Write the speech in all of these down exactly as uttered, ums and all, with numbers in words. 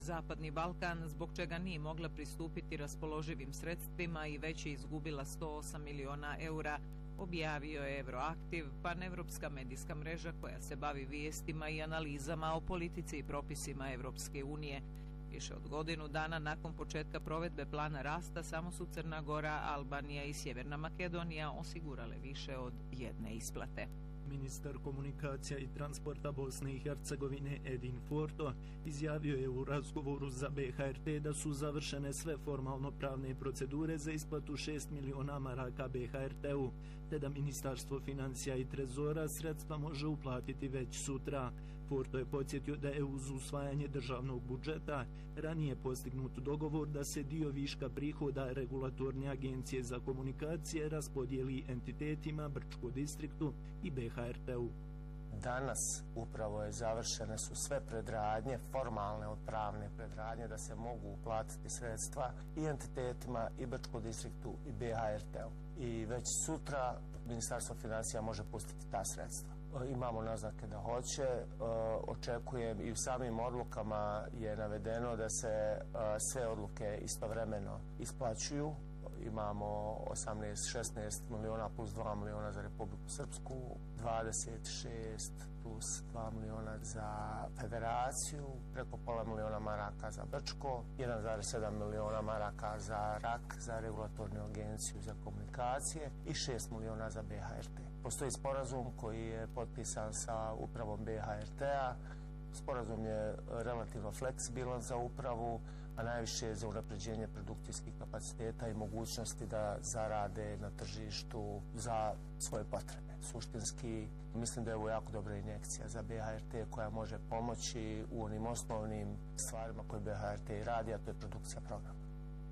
Zapadni Balkan, zbog čega nije mogla pristupiti raspoloživim sredstvima i već je izgubila sto osam miliona eura, objavio je Euroaktiv, panevropska medijska mreža koja se bavi vijestima i analizama o politici i propisima Evropske unije. Više od godinu dana nakon početka provedbe plana rasta samo su Crna Gora, Albanija i Sjeverna Makedonija osigurale više od jedne isplate. Ministar komunikacija i transporta Bosne i Hercegovine Edin Forto izjavio je u razgovoru za B H R T da su završene sve formalno pravne procedure za isplatu šest miliona maraka B H R T-u, te da Ministarstvo financija i trezora sredstva može uplatiti već sutra. Forto je podsjetio da je uz usvajanje državnog budžeta ranije postignut dogovor da se dio viška prihoda regulatorne agencije za komunikacije raspodijeli entitetima Brčko distriktu i B H R T-u. Danas upravo je završene su sve predradnje, formalne od pravne predradnje da se mogu uplatiti sredstva i entitetima i Brčko distriktu i B H R T-u. I već sutra Ministarstvo financija može pustiti ta sredstva. Imamo naznake da hoće, očekujem i u samim odlukama je navedeno da se sve odluke istovremeno isplaćuju. Imamo osamnaest šesnaest miliona plus dva miliona za Republiku Srpsku, dvadeset šest plus dva miliona za Federaciju, preko pola miliona maraka za Brčko, jedan zarez sedam miliona maraka za R A K, za regulatornu agenciju za komunikacije i šest miliona za B H R T. Postoji sporazum koji je potpisan sa upravom B H R T-a. Sporazum je relativno fleksibilan za upravu, a najviše za unapređenje produkcijskih kapaciteta i mogućnosti da zarade na tržištu za svoje potrebe. Suštinski, mislim da je ovo jako dobra injekcija za B H R T koja može pomoći u onim osnovnim stvarima koje B H R T radi, a to je produkcija programa.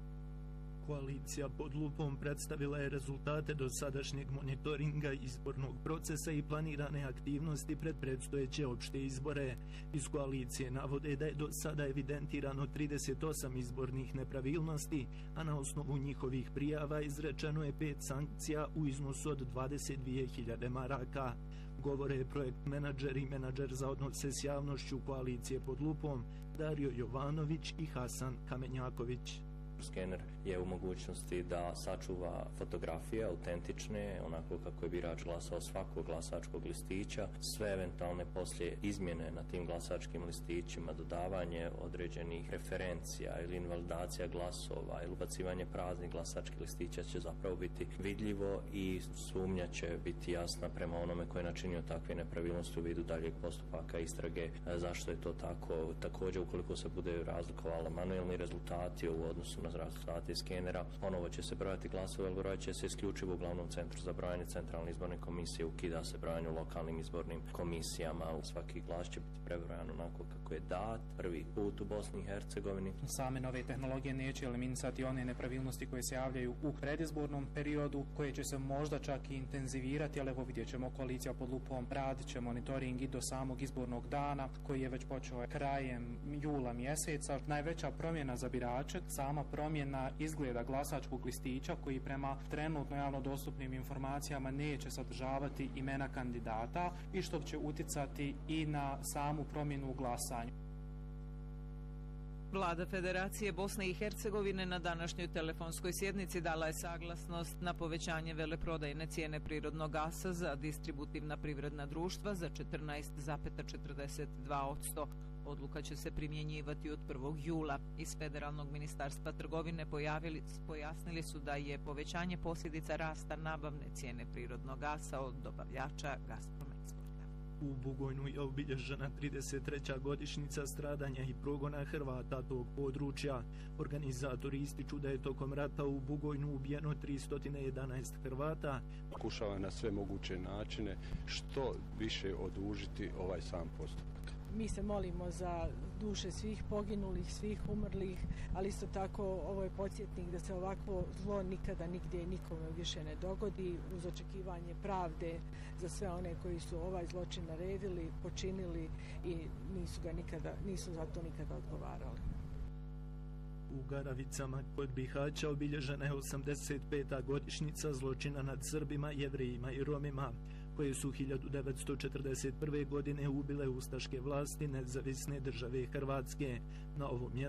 Koalicija pod lupom predstavila je rezultate dosadašnjeg monitoringa izbornog procesa i planirane aktivnosti pred predstojeće opšte izbore. Iz koalicije navode da je do sada evidentirano trideset osam izbornih nepravilnosti, a na osnovu njihovih prijava izrečeno je pet sankcija u iznosu od dvadeset dvije hiljade maraka. Govore je projekt menadžer i menadžer za odnose s javnošću koalicije pod lupom Dario Jovanović i Hasan Kamenjaković. Skener je u mogućnosti da sačuva fotografije autentične, onako kako je birač glasao svakog glasačkog listića, sve eventualne poslije izmjene na tim glasačkim listićima, dodavanje određenih referencija ili invalidacija glasova ili ubacivanje praznih glasačkih listića će zapravo biti vidljivo i sumnja će biti jasna prema onome ko je načinio takve nepravilnosti u vidu daljeg postupaka istrage zašto je to tako. Također, ukoliko se bude razlikovalo manuelni rezultati u odnosu na rezultate skenera, ponovo će se brojati glasove, ali brojat će se isključivo u glavnom centru za brojanje centralne izborne komisije, ukida se brojanje u lokalnim izbornim komisijama. Svaki glas će biti prebrojan onako kako je dat prvi put u Bosni i Hercegovini. Same nove tehnologije neće eliminisati one nepravilnosti koje se javljaju u predizbornom periodu, koje će se možda čak i intenzivirati, ali evo vidjet ćemo, koalicija pod lupom radit će monitoring i do samog izbornog dana koji je već počeo krajem jula mjeseca. Najveća promjena za birače, sama promjena izgleda glasačkog listića koji prema trenutno javno dostupnim informacijama neće sadržavati imena kandidata i što će uticati i na samu promjenu u glasanju. Vlada Federacije Bosne i Hercegovine na današnjoj telefonskoj sjednici dala je saglasnost na povećanje veleprodajne cijene prirodnog gasa za distributivna privredna društva za četrnaest zarez četrdeset dva posto. Odluka će se primjenjivati od prvog jula. Iz Federalnog ministarstva trgovine pojavili, pojasnili su da je povećanje posljedica rasta nabavne cijene prirodnog gasa od dobavljača Gazprom Eksporta. U Bugojnu je obilježena trideset treća godišnjica stradanja i progona Hrvata tog područja. Organizatori ističu da je tokom rata u Bugojnu ubijeno tristo jedanaest Hrvata. Pokušava na sve moguće načine što više odužiti ovaj sam postupak. Mi se molimo za duše svih poginulih, svih umrlih, ali isto tako ovo je podsjetnik da se ovakvo zlo nikada nigdje nikome više ne dogodi, uz očekivanje pravde za sve one koji su ovaj zločin naredili, počinili i nisu ga nikada, nisu za to nikada odgovarali. U Garavicama kod Bihaća obilježena je osamdeset peta godišnjica zločina nad Srbima, Jevrejima i Romima. koje su hiljadu devetsto četrdeset prve. godine ubile ustaške vlasti Nezavisne države Hrvatske. Na ovom